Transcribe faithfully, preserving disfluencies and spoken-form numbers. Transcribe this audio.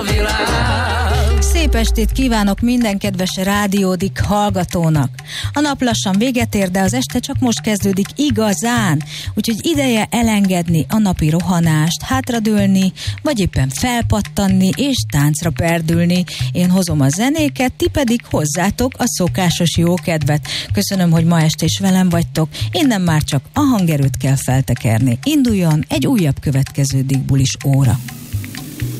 Szép estét kívánok minden kedves rádiódik hallgatónak. A nap lassan véget ér, de az este csak most kezdődik igazán, úgyhogy ideje elengedni a napi rohanást, hátradőlni, vagy éppen felpattanni és táncra perdülni. Én hozom a zenéket, ti pedig hozzátok a szokásos jókedvet. Köszönöm, hogy ma este is velem vagytok, innen már csak a hangerőt kell feltekerni. Induljon egy újabb következő Dick Bulis óra.